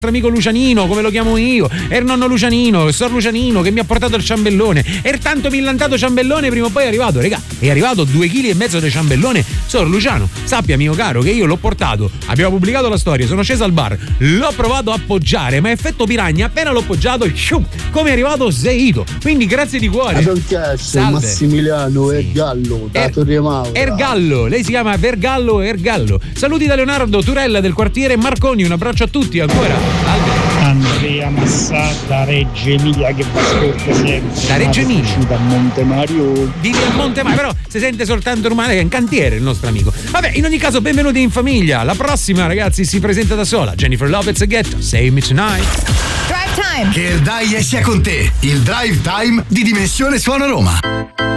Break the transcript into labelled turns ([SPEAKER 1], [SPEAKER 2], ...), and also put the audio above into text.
[SPEAKER 1] amico Lucianino, come lo chiamo io, è il nonno Lucianino, il sor Lucianino che mi ha portato il ciambellone, è il tanto millantato ciambellone, prima o poi è arrivato, regà, è arrivato 2,5 kg di ciambellone, sor Luciano, sappia mio caro che io l'ho portato, abbiamo pubblicato la storia, sono sceso al bar, l'ho provato a appoggiare, ma effetto piragna, appena l'ho appoggiato, come è arrivato seito, quindi grazie di cuore.
[SPEAKER 2] Massimiliano Ergallo, da Torre Maura.
[SPEAKER 1] Ergallo, lei si chiama Vergallo Ergallo. Saluti da Leonardo Turella del quartiere Marconi, un abbraccio a tutti ancora.
[SPEAKER 3] Andrea Massà da Reggio Emilia che va ascolta sempre.
[SPEAKER 1] Da Reggio Emilia.
[SPEAKER 3] Da Monte Mario.
[SPEAKER 1] Vive a Monte Mario, però si sente soltanto rumore, è un cantiere il nostro amico. Vabbè, in ogni caso benvenuti in famiglia. La prossima, ragazzi, si presenta da sola. Jennifer Lopez e Ghetto, Save Me Tonight.
[SPEAKER 4] Drive Time.
[SPEAKER 5] Che il dai sia con te. Il Drive Time di Dimensione Suono Roma.